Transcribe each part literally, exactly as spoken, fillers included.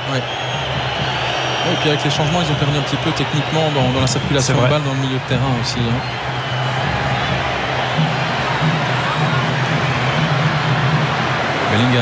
Ouais. Et puis avec les changements, ils ont perdu un petit peu techniquement dans, dans la circulation de balle dans le milieu de terrain aussi. Hein. Bellingham.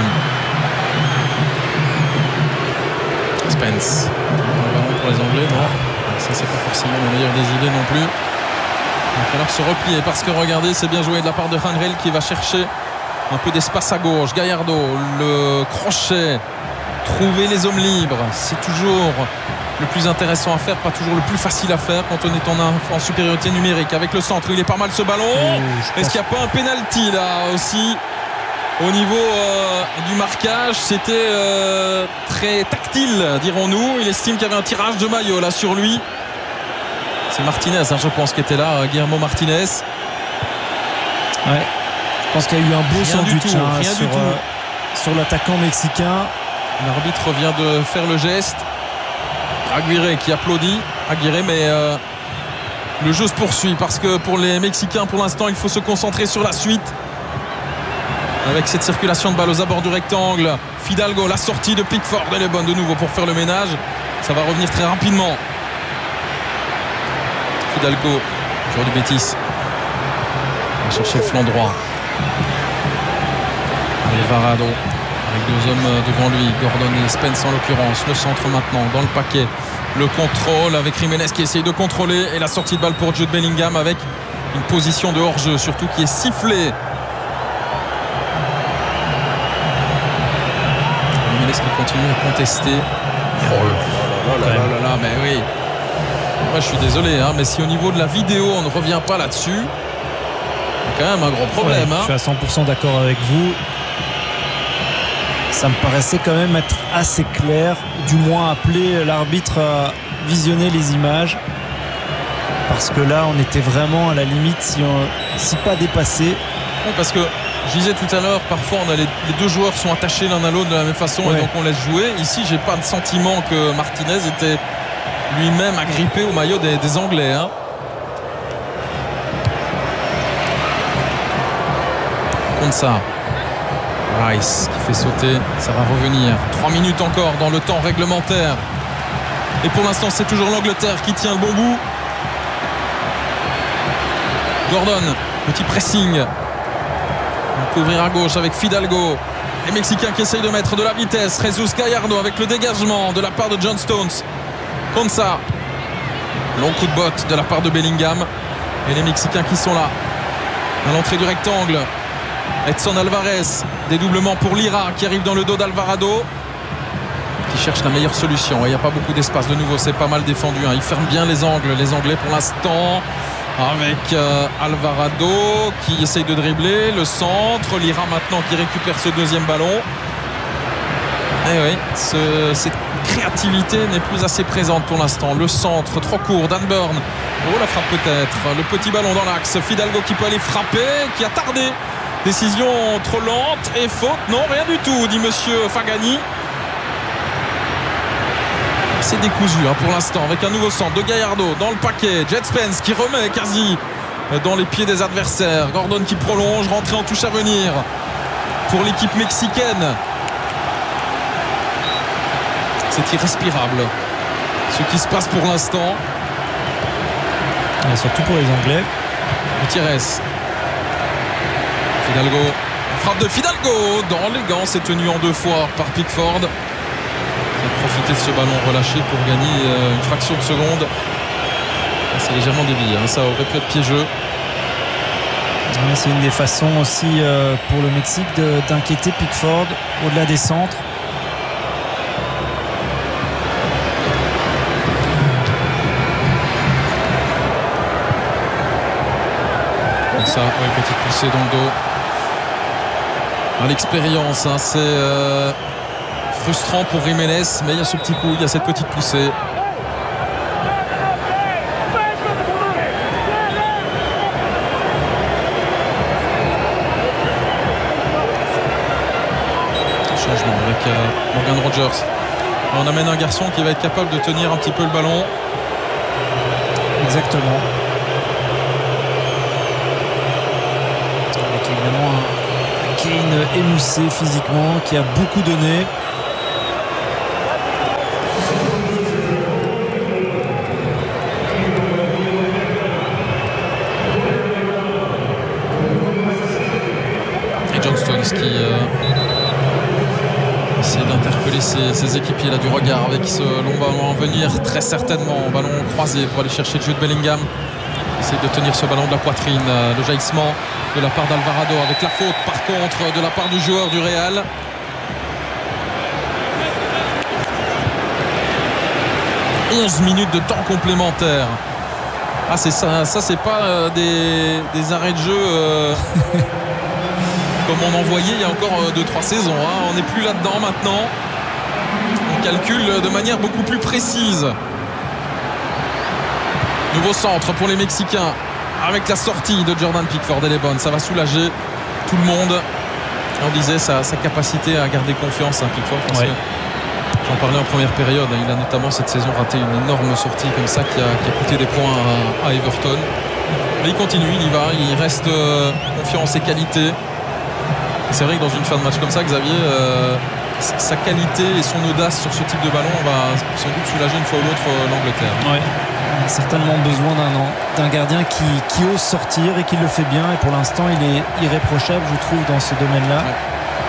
Spence. Un ballon pour les Anglais, non. Ça, c'est pas forcément la meilleure des idées non plus. Il va falloir se replier parce que regardez, c'est bien joué de la part de Hanrel qui va chercher un peu d'espace à gauche. Gallardo, le crochet, trouver les hommes libres, c'est toujours le plus intéressant à faire, pas toujours le plus facile à faire quand on est en, en supériorité numérique. Avec le centre, il est pas mal ce ballon. Oh, Est-ce qu'il n'y a pas un penalty là aussi au niveau euh, du marquage? C'était euh, très tactile, dirons-nous. Il estime qu'il y avait un tirage de maillot là sur lui. C'est Martinez, hein, je pense, qui était là, Guillermo Martinez. Ouais. Je pense qu'il y a eu un beau sandwich hein, rien sur, du tout. Euh, sur l'attaquant mexicain. L'arbitre vient de faire le geste. Aguirre qui applaudit. Aguirre, mais euh, le jeu se poursuit parce que pour les Mexicains, pour l'instant, il faut se concentrer sur la suite. Avec cette circulation de balles aux abords du rectangle. Fidalgo, la sortie de Pickford, elle est bonne de nouveau pour faire le ménage. Ça va revenir très rapidement. Fidalgo, joueur du Betis, va chercher le flanc droit. Alvarado avec deux hommes devant lui, Gordon et Spence en l'occurrence. Le centre maintenant dans le paquet. Le contrôle avec Jiménez qui essaye de contrôler et la sortie de balle pour Jude Bellingham avec une position de hors-jeu surtout qui est sifflée. Jiménez qui continue à contester. Oh là là là là là là, mais oui. Moi, je suis désolé, hein, mais si au niveau de la vidéo on ne revient pas là-dessus, c'est quand même un gros problème. Ouais, hein. Je suis à cent pour cent d'accord avec vous. Ça me paraissait quand même être assez clair, du moins appeler l'arbitre à visionner les images, parce que là on était vraiment à la limite, si, on, si pas dépassé. Oui, parce que je disais tout à l'heure, parfois on a les, les deux joueurs sont attachés l'un à l'autre de la même façon, ouais. Et donc on laisse jouer. Ici, j'ai pas de sentiment que Martinez était lui-même agrippé au maillot des, des Anglais. Hein. Comme ça. Rice qui fait sauter, ça va revenir. Trois minutes encore dans le temps réglementaire. Et pour l'instant, c'est toujours l'Angleterre qui tient le bon bout. Gordon, petit pressing. On peut ouvrir à gauche avec Fidalgo. Les Mexicains qui essayent de mettre de la vitesse. Jesus Gallardo avec le dégagement de la part de John Stones. Comme ça, long coup de botte de la part de Bellingham. Et les Mexicains qui sont là. À l'entrée du rectangle. Edson Alvarez, dédoublement pour Lira qui arrive dans le dos d'Alvarado, qui cherche la meilleure solution. Il n'y a pas beaucoup d'espace de nouveau, c'est pas mal défendu. Hein. Ils ferment bien les angles, les Anglais pour l'instant. Avec euh, Alvarado qui essaye de dribbler, le centre. Lira maintenant qui récupère ce deuxième ballon. Et oui, ce, cette créativité n'est plus assez présente pour l'instant. Le centre trop court, Dan Burn. Oh, la frappe peut-être. Le petit ballon dans l'axe. Fidalgo qui peut aller frapper, qui a tardé. Décision trop lente et faute. Non, rien du tout, dit monsieur Fagani. C'est décousu hein, pour l'instant avec un nouveau centre de Gallardo dans le paquet. Jet Spence qui remet quasi dans les pieds des adversaires. Gordon qui prolonge, rentrée en touche à venir pour l'équipe mexicaine. C'est irrespirable ce qui se passe pour l'instant. Et surtout pour les Anglais. Gutiérrez. Fidalgo, frappe de Fidalgo dans les gants, c'est tenu en deux fois par Pickford. Il a profité de ce ballon relâché pour gagner une fraction de seconde. C'est légèrement dévié, hein. Ça aurait pu être piégeux. C'est une des façons aussi pour le Mexique de, d'inquiéter Pickford au-delà des centres. Comme ça, une petite poussée dans le dos. À l'expérience, hein, c'est euh, frustrant pour Jiménez, mais il y a ce petit coup, il y a cette petite poussée. Changement avec euh, Morgan Rogers. On amène un garçon qui va être capable de tenir un petit peu le ballon. Exactement. Avec évidemment un Kane émoussé physiquement, qui a beaucoup donné. lui ses, ses équipiers là, du regard avec ce long ballon à venir, très certainement ballon croisé pour aller chercher Jude Bellingham. Essaye de tenir ce ballon de la poitrine. Le jaillissement de la part d'Alvarado avec la faute par contre de la part du joueur du Real. onze minutes de temps complémentaire. Ah c'est ça, ça c'est pas euh, des, des arrêts de jeu euh, comme on en voyait il y a encore deux trois saisons. Hein. On n'est plus là-dedans maintenant. On calcule de manière beaucoup plus précise. Nouveau centre pour les Mexicains avec la sortie de Jordan Pickford. Elle est bonne, ça va soulager tout le monde. On disait sa, sa capacité à garder confiance, hein, Pickford, parce ouais. que j'en parlais en première période. Il a notamment cette saison raté une énorme sortie comme ça qui a, qui a coûté des points à, à Everton. Mais il continue, il y va, il reste euh, confiant en ses qualités. C'est vrai que dans une fin de match comme ça, Xavier, euh, sa qualité et son audace sur ce type de ballon va sans doute soulager une fois ou l'autre euh, l'Angleterre. Ouais. On a certainement besoin d'un, d'un gardien qui, qui ose sortir et qui le fait bien. Et pour l'instant, il est irréprochable, je trouve, dans ce domaine-là. Ouais.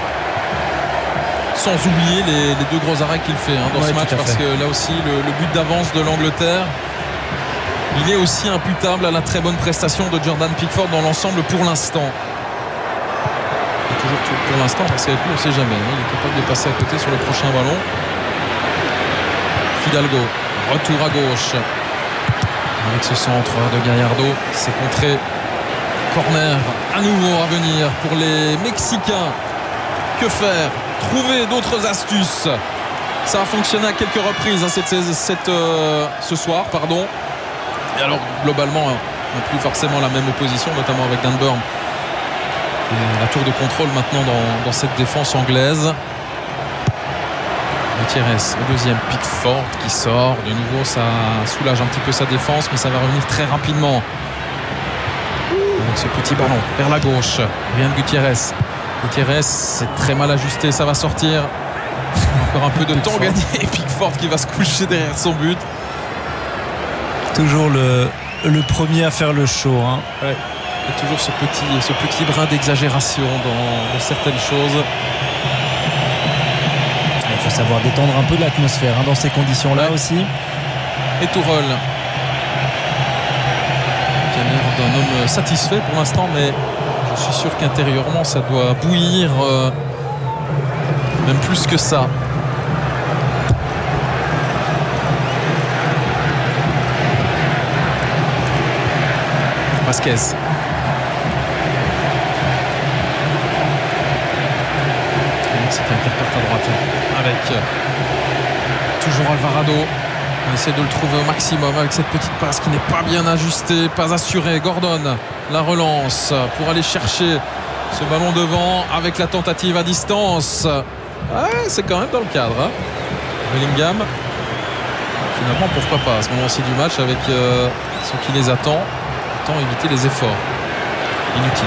Sans oublier les, les deux gros arrêts qu'il fait hein, dans ouais, ce match, parce que là aussi, le, le but d'avance de l'Angleterre, il est aussi imputable à la très bonne prestation de Jordan Pickford dans l'ensemble pour l'instant. Toujours pour l'instant, parce qu'avec lui, on ne sait jamais. Hein, il est capable de passer à côté sur le prochain ballon. Fidalgo, retour à gauche. Avec ce centre de Gallardo, c'est contré. Corner à nouveau à venir pour les Mexicains. Que faire? Trouver d'autres astuces. Ça a fonctionné à quelques reprises hein, cette, cette, euh, ce soir. Pardon. Et alors, globalement, on n'a plus forcément la même opposition, notamment avec Dan Burn. Et la tour de contrôle maintenant dans, dans cette défense anglaise. Gutiérrez, le deuxième, Pickford qui sort. De nouveau, ça soulage un petit peu sa défense, mais ça va revenir très rapidement. Avec ce petit ballon vers la gauche. Ryan Gutiérrez. Gutiérrez, c'est très mal ajusté, ça va sortir. Encore un peu de temps gagné. Et Pickford qui va se coucher derrière son but. Toujours le, le premier à faire le show. Hein. Ouais. Il y a toujours ce petit, ce petit brin d'exagération dans, dans certaines choses. Il faut savoir détendre un peu de l'atmosphère hein, dans ces conditions-là ouais. aussi. Et Tourelle qui a l'air d'un homme satisfait pour l'instant, mais je suis sûr qu'intérieurement ça doit bouillir euh, même plus que ça. Vasquez. C'est un qui repart à droite avec euh, toujours Alvarado. On essaie de le trouver au maximum avec cette petite passe qui n'est pas bien ajustée, pas assurée. Gordon, la relance pour aller chercher ce ballon devant avec la tentative à distance. Ouais, c'est quand même dans le cadre. Hein. Bellingham. Finalement, pourquoi pas à ce moment-ci du match avec euh, ce qui les attend. Autant éviter les efforts inutiles.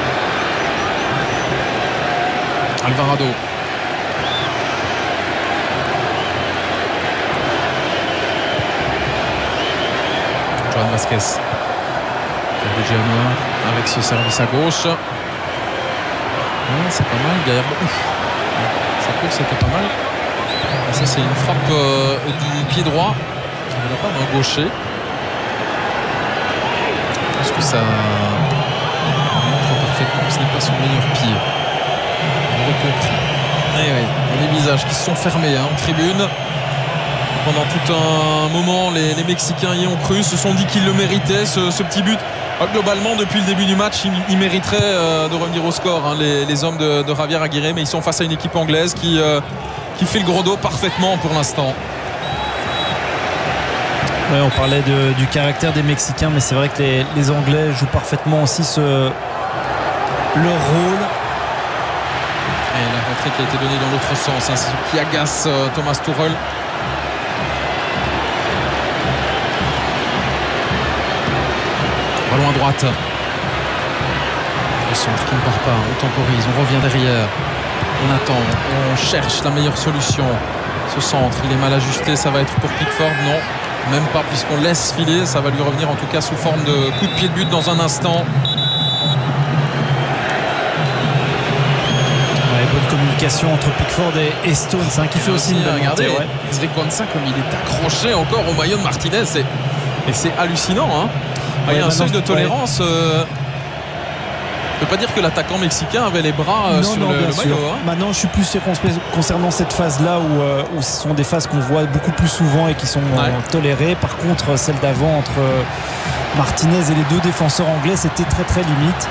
Alvarado. Joan Vasquez avec ce service à gauche. Ouais, c'est pas mal. Gallardo. Sa course était pas mal. Et ça c'est une frappe euh, du pied droit de la part d'un gaucher. Je pense que ça montre parfaitement que ce n'est pas son meilleur pied. On aurait compris. Et oui, les visages qui se sont fermés hein, en tribune. Pendant tout un moment, les, les Mexicains y ont cru, se sont dit qu'ils le méritaient, ce, ce petit but. Alors, globalement, depuis le début du match, ils, ils mériteraient euh, de revenir au score, hein, les, les hommes de, de Javier Aguirre, mais ils sont face à une équipe anglaise qui, euh, qui fait le gros dos parfaitement pour l'instant. Ouais, on parlait de, du caractère des Mexicains, mais c'est vrai que les, les Anglais jouent parfaitement aussi ce, leur rôle. Et la rentrée qui a été donnée dans l'autre sens, hein, c'est ce qui agace euh, Thomas Tuchel. Ballon à droite. Le centre qui ne part pas. On temporise, on revient derrière. On attend, on cherche la meilleure solution. Ce centre, il est mal ajusté. Ça va être pour Pickford? Non, même pas, puisqu'on laisse filer. Ça va lui revenir en tout cas sous forme de coup de pied de but dans un instant. Ouais, bonne communication communication entre Pickford et, et Stones hein, qui fait aussi, aussi une belle regardez, montée, ouais. Zrekwansa comme il est accroché encore au maillot de Martinez et, et c'est hallucinant hein. Ouais, il y a un seuil de tolérance ouais. euh, on ne peut pas dire que l'attaquant mexicain avait les bras euh, non, sur non, le, le maillot hein. Maintenant je suis plus circonspect concernant cette phase là où, euh, où ce sont des phases qu'on voit beaucoup plus souvent et qui sont ouais. euh, tolérées. Par contre celle d'avant entre euh, Martinez et les deux défenseurs anglais c'était très très limite.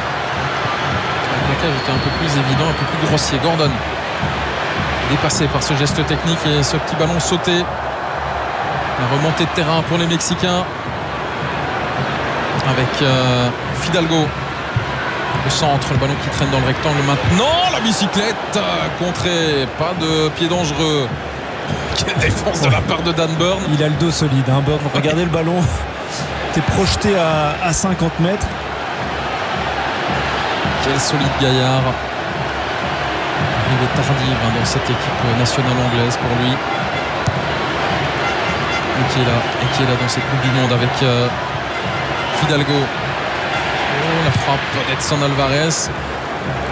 Le plaquage était un peu plus évident, un peu plus grossier. Gordon dépassé par ce geste technique et ce petit ballon sauté. La remontée de terrain pour les Mexicains avec euh, Fidalgo. Le centre, le ballon qui traîne dans le rectangle maintenant. La bicyclette euh, contrée. Pas de pied dangereux. Quelle défense de la part de Dan Burn. Il a le dos solide hein, Burn. Regardez le ballon. T'es projeté à, à cinquante mètres. Quel solide gaillard. Arrivée tardive hein, dans cette équipe nationale anglaise pour lui. Et qui est là, et qui est là dans cette Coupe du Monde avec euh, Fidalgo. Oh, la frappe d'Edson Alvarez.